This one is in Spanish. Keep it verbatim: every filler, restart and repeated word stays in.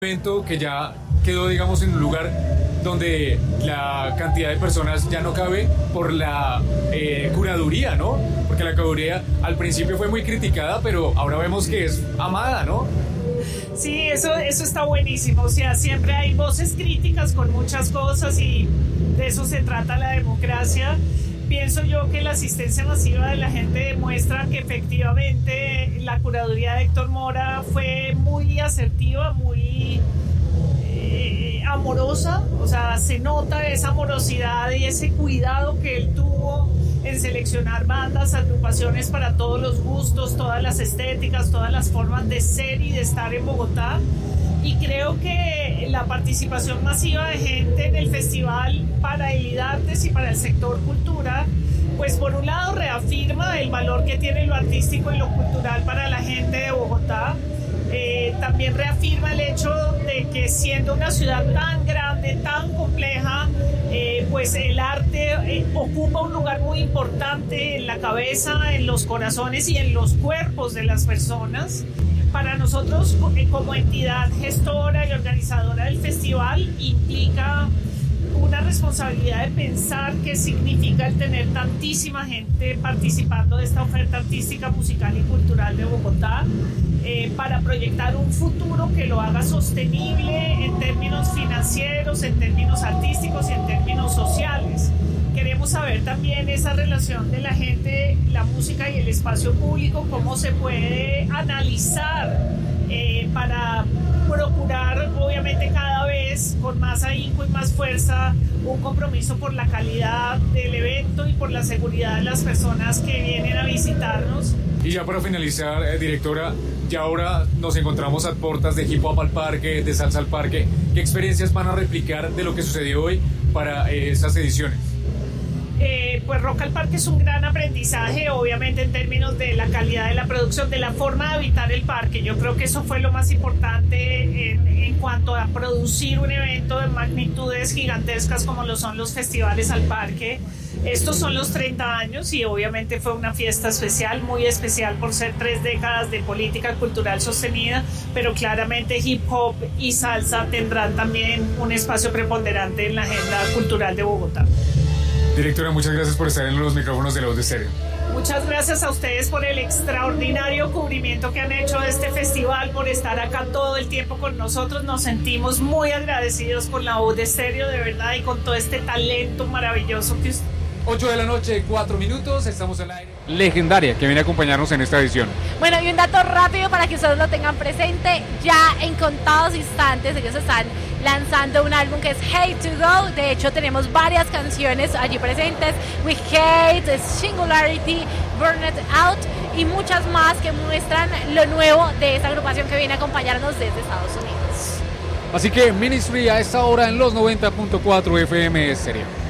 evento que ya quedó, digamos, en un lugar donde la cantidad de personas ya no cabe por la eh, curaduría, ¿no? Porque la curaduría al principio fue muy criticada, pero ahora vemos que es amada, ¿no? Sí, eso, eso está buenísimo. O sea, siempre hay voces críticas con muchas cosas y de eso se trata la democracia. Pienso yo que la asistencia masiva de la gente demuestra que efectivamente la curaduría de Héctor Mora fue muy asertiva, muy eh, amorosa. O sea, se nota esa amorosidad y ese cuidado que él tuvo en seleccionar bandas, agrupaciones para todos los gustos, todas las estéticas, todas las formas de ser y de estar en Bogotá. Y creo que la participación masiva de gente en el festival para el IDARTES y para el sector cultura, pues por un lado reafirma el valor que tiene lo artístico y lo cultural para la gente de Bogotá. Eh, también reafirma el hecho de que siendo una ciudad tan grande, tan compleja, eh, pues el arte eh, ocupa un lugar muy importante en la cabeza, en los corazones y en los cuerpos de las personas. Para nosotros, como entidad gestora y organizadora del festival, implica una responsabilidad de pensar qué significa el tener tantísima gente participando de esta oferta artística, musical y cultural de Bogotá, eh, para proyectar un futuro que lo haga sostenible en términos financieros, en términos artísticos y en términos sociales. Queremos saber también esa relación de la gente, la música y el espacio público, cómo se puede analizar eh, para procurar, obviamente cada vez con más ahínco y más fuerza, un compromiso por la calidad del evento y por la seguridad de las personas que vienen a visitarnos. Y ya para finalizar, eh, directora, ya ahora nos encontramos a puertas de Hip Hop al Parque, de Salsa al Parque. ¿Qué experiencias van a replicar de lo que sucedió hoy para eh, esas ediciones? Eh, pues Rock al Parque es un gran aprendizaje, obviamente en términos de la calidad de la producción, de la forma de habitar el parque. Yo creo que eso fue lo más importante en, en cuanto a producir un evento de magnitudes gigantescas como lo son los festivales al parque. Estos son los treinta años y obviamente fue una fiesta especial, muy especial por ser tres décadas de política cultural sostenida, pero claramente hip hop y salsa tendrán también un espacio preponderante en la agenda cultural de Bogotá. Directora, muchas gracias por estar en los micrófonos de La Voz de Estéreo. Muchas gracias a ustedes por el extraordinario cubrimiento que han hecho de este festival, por estar acá todo el tiempo con nosotros. Nos sentimos muy agradecidos con La Voz de Estéreo, de verdad, y con todo este talento maravilloso que usted... ocho de la noche, cuatro minutos, estamos al aire. Legendaria, que viene a acompañarnos en esta edición. Bueno, y un dato rápido para que ustedes lo tengan presente, ya en contados instantes ellos están lanzando un álbum que es Hate to Go. De hecho tenemos varias canciones allí presentes: We Hate, Singularity, Burn It Out y muchas más que muestran lo nuevo de esta agrupación que viene a acompañarnos desde Estados Unidos. Así que Ministry a esta hora en los noventa punto cuatro F M Estéreo.